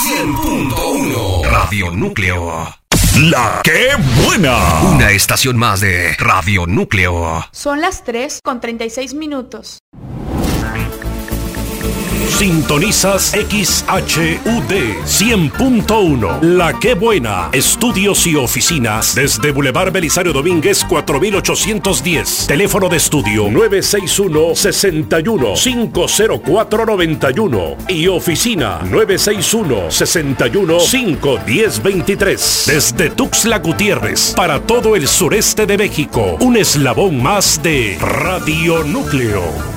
100.1 Radio Núcleo. La que buena. Una estación más de Radio Núcleo. Son las 3:36. Sintonizas XHUD 100.1. La que buena. Estudios y oficinas desde Boulevard Belisario Domínguez 4810. Teléfono de estudio 961-61-50491 y oficina 961-61-51023. Desde Tuxtla Gutiérrez para todo el sureste de México. Un eslabón más de Radio Núcleo.